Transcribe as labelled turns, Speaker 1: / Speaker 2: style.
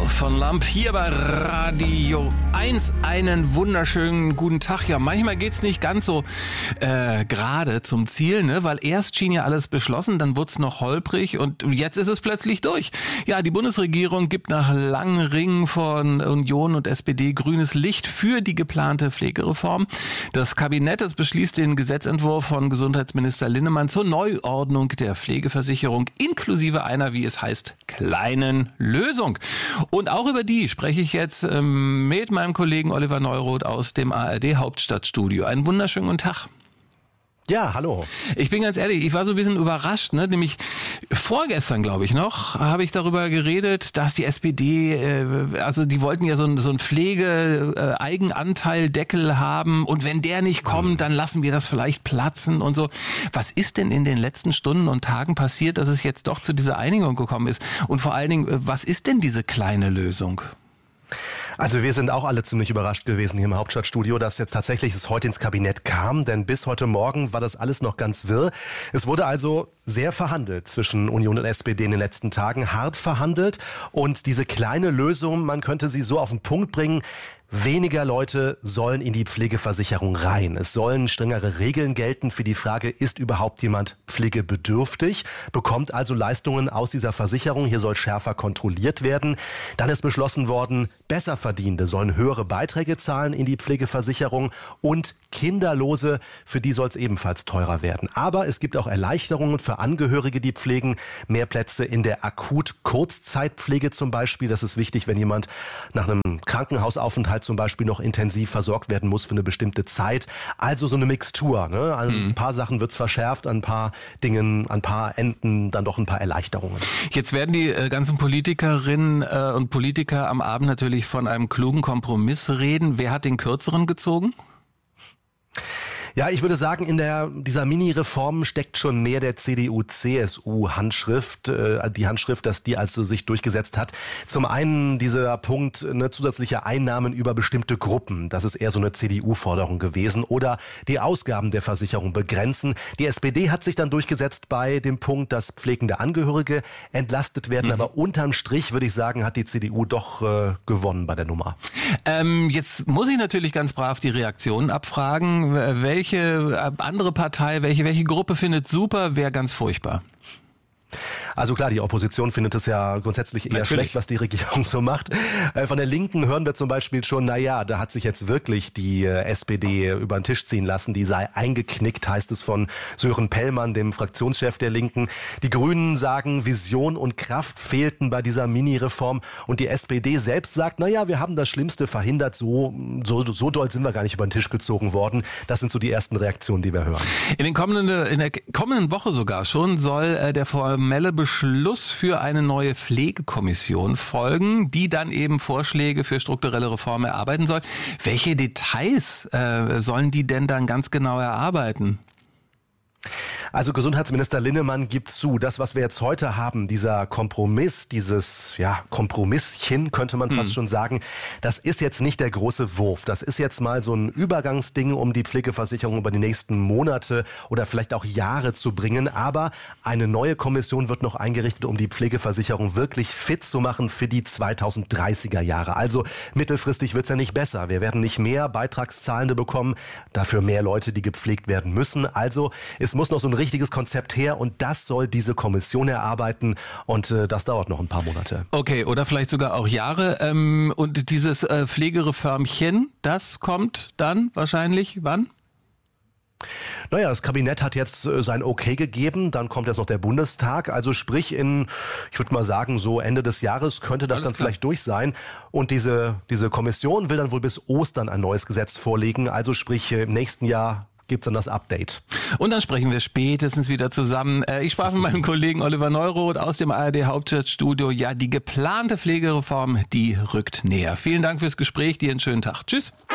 Speaker 1: von Lamp hier bei Radio 1. Einen wunderschönen guten Tag. Ja, manchmal geht's nicht ganz so gerade zum Ziel, ne? Weil erst schien ja alles beschlossen, dann wurde es noch holprig und jetzt ist es plötzlich durch. Ja, die Bundesregierung gibt nach langen Ringen von Union und SPD grünes Licht für die geplante Pflegereform. Das Kabinett beschließt den Gesetzentwurf von Gesundheitsminister Linnemann zur Neuordnung der Pflegeversicherung inklusive einer, wie es heißt, kleinen Lösung. Und auch über die spreche ich jetzt mit meinem Kollegen Oliver Neuroth aus dem ARD Hauptstadtstudio. Einen wunderschönen guten Tag.
Speaker 2: Ja, hallo.
Speaker 1: Ich bin ganz ehrlich, ich war so ein bisschen überrascht, ne? Nämlich vorgestern, glaube ich noch, habe ich darüber geredet, dass die SPD, also die wollten ja so einen Pflege-Eigenanteil-Deckel haben und wenn der nicht kommt, dann lassen wir das vielleicht platzen und so. Was ist denn in den letzten Stunden und Tagen passiert, dass es jetzt doch zu dieser Einigung gekommen ist? Und vor allen Dingen, was ist denn diese kleine Lösung?
Speaker 2: Also wir sind auch alle ziemlich überrascht gewesen hier im Hauptstadtstudio, dass jetzt tatsächlich es heute ins Kabinett kam, denn bis heute Morgen war das alles noch ganz wirr. Es wurde also sehr verhandelt zwischen Union und SPD in den letzten Tagen, hart verhandelt und diese kleine Lösung, man könnte sie so auf den Punkt bringen, weniger Leute sollen in die Pflegeversicherung rein. Es sollen strengere Regeln gelten für die Frage, ist überhaupt jemand pflegebedürftig, bekommt also Leistungen aus dieser Versicherung. Hier soll schärfer kontrolliert werden. Dann ist beschlossen worden, Besserverdienende sollen höhere Beiträge zahlen in die Pflegeversicherung und Kinderlose, für die soll es ebenfalls teurer werden. Aber es gibt auch Erleichterungen für Angehörige, die pflegen. Mehr Plätze in der Akut-Kurzzeitpflege zum Beispiel. Das ist wichtig, wenn jemand nach einem Krankenhausaufenthalt zum Beispiel noch intensiv versorgt werden muss für eine bestimmte Zeit. Also so eine Mixtur. Ne? An ein paar Sachen wird es verschärft, an ein paar Dingen, an ein paar Enden dann doch ein paar Erleichterungen.
Speaker 1: Jetzt werden die ganzen Politikerinnen und Politiker am Abend natürlich von einem klugen Kompromiss reden. Wer hat den kürzeren gezogen?
Speaker 2: Ja, ich würde sagen, in dieser Mini-Reform steckt schon mehr der CDU-CSU-Handschrift, die Handschrift, dass die also sich durchgesetzt hat. Zum einen dieser Punkt, zusätzliche Einnahmen über bestimmte Gruppen. Das ist eher so eine CDU-Forderung gewesen. Oder die Ausgaben der Versicherung begrenzen. Die SPD hat sich dann durchgesetzt bei dem Punkt, dass pflegende Angehörige entlastet werden. Aber unterm Strich, würde ich sagen, hat die CDU doch gewonnen bei der Nummer.
Speaker 1: Jetzt muss ich natürlich ganz brav die Reaktionen abfragen. Welche andere Partei, welche Gruppe findet super, wer ganz furchtbar?
Speaker 2: Also klar, die Opposition findet es ja grundsätzlich eher schlecht, was die Regierung so macht. Von der Linken hören wir zum Beispiel schon, da hat sich jetzt wirklich die SPD über den Tisch ziehen lassen. Die sei eingeknickt, heißt es von Sören Pellmann, dem Fraktionschef der Linken. Die Grünen sagen, Vision und Kraft fehlten bei dieser Mini-Reform. Und die SPD selbst sagt, wir haben das Schlimmste verhindert. So doll sind wir gar nicht über den Tisch gezogen worden. Das sind so die ersten Reaktionen, die wir hören.
Speaker 1: In der kommenden Woche sogar schon soll der formelle Beschluss für eine neue Pflegekommission folgen, die dann eben Vorschläge für strukturelle Reformen erarbeiten soll. Welche Details sollen die denn dann ganz genau erarbeiten?
Speaker 2: Also Gesundheitsminister Linnemann gibt zu, das, was wir jetzt heute haben, dieser Kompromiss, dieses Kompromisschen, könnte man fast schon sagen, das ist jetzt nicht der große Wurf. Das ist jetzt mal so ein Übergangsding, um die Pflegeversicherung über die nächsten Monate oder vielleicht auch Jahre zu bringen. Aber eine neue Kommission wird noch eingerichtet, um die Pflegeversicherung wirklich fit zu machen für die 2030er Jahre. Also mittelfristig wird es ja nicht besser. Wir werden nicht mehr Beitragszahlende bekommen, dafür mehr Leute, die gepflegt werden müssen. Also es muss noch so ein richtiges Konzept her und das soll diese Kommission erarbeiten und das dauert noch ein paar Monate.
Speaker 1: Okay, oder vielleicht sogar auch Jahre. Und dieses Pflegereformchen, das kommt dann wahrscheinlich wann?
Speaker 2: Das Kabinett hat jetzt sein Okay gegeben, dann kommt jetzt noch der Bundestag, also sprich ich würde mal sagen, so Ende des Jahres könnte das vielleicht durch sein und diese Kommission will dann wohl bis Ostern ein neues Gesetz vorlegen, also sprich im nächsten Jahr gibt's dann das Update.
Speaker 1: Und dann sprechen wir spätestens wieder zusammen. Ich sprach mit meinem Kollegen Oliver Neuroth aus dem ARD Hauptstadtstudio. Ja, die geplante Pflegereform, die rückt näher. Vielen Dank fürs Gespräch, dir einen schönen Tag. Tschüss.